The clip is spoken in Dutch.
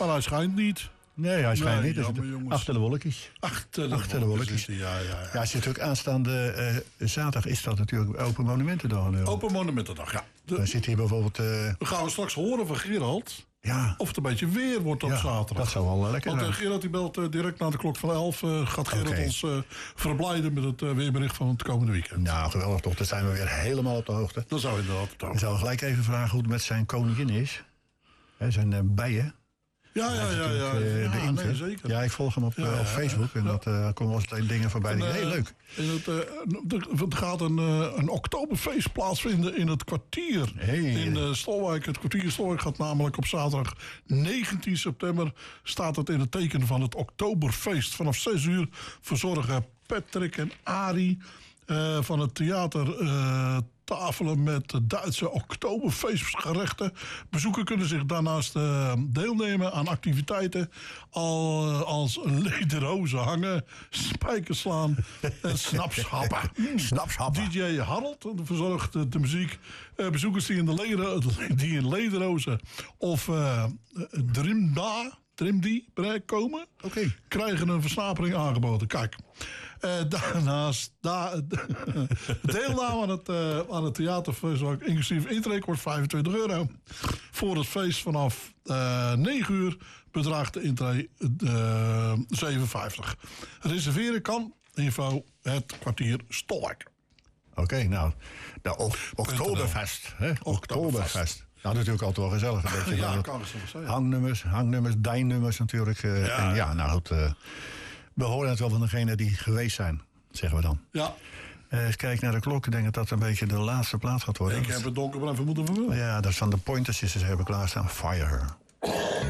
Maar hij schijnt niet. Nee, hij schijnt niet. Jammer, jongens. Achter de wolkjes. Achter de wolkjes. Ja. Ja, als je natuurlijk aanstaande zaterdag is dat natuurlijk Open Monumentendag. Open Monumentendag, ja. Dan zit hier bijvoorbeeld... Dan gaan we straks horen van Gerald. Ja. Of het een beetje weer wordt op zaterdag. Dat zou wel lekker zijn. Want Gerald die belt direct na de klok van 11. Gaat Gerald ons verblijden met het weerbericht van het komende weekend. Nou, geweldig toch. Dan zijn we weer helemaal op de hoogte. Dan zou je inderdaad op de hoogte. Ik zou gelijk even vragen hoe het met zijn koningin is. Zijn bijen. Ja. Nee, zeker. Ja, ik volg hem op Facebook. En dat komen wel eens dingen voorbij. Heel leuk. Er gaat een Oktoberfeest plaatsvinden in het kwartier. In Stolwijk. Het kwartier Stolwijk gaat namelijk op zaterdag 19 september... staat het in het teken van het Oktoberfeest. Vanaf 6 uur verzorgen Patrick en Arie van het theater... tafelen met Duitse Oktoberfeestgerechten. Bezoekers kunnen zich daarnaast deelnemen aan activiteiten als lederhozen hangen, spijkers slaan en snapshappen. DJ Harold verzorgt de muziek. Bezoekers die in lederhozen of Drimdi komen, krijgen een versnapering aangeboden. Kijk, daarnaast deelname aan het theaterfeest, inclusief intree, kost €25. Voor het feest vanaf 9 uur bedraagt de intree €7,50. Reserveren kan, info, het kwartier Stolwijk. Oké, nou, de Oktoberfest. Oktoberfest. Nou, natuurlijk altijd wel gezellig. Een beetje ja, kan het zo zijn. Hangnummers, dijnummers natuurlijk. We horen het wel van degene die geweest zijn, zeggen we dan. Ja. Eens kijken naar de klok. Ik denk dat dat een beetje de laatste plaats gaat worden. Ik heb het donkerbruin vermoeden van wel. Ja, dat is van de Pointer Sisters hebben klaarstaan. Fire Her.